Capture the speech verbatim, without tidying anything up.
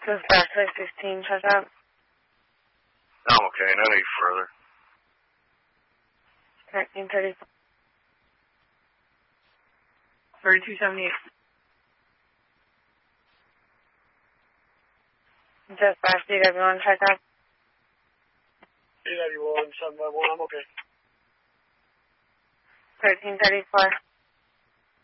Dispatch six sixteen, check out. I'm okay, no need further. thirteen thirty-four. thirty-two seventy-eight. Dispatch D W one, check out. D W one, seven one, I'm okay. thirteen thirty-four.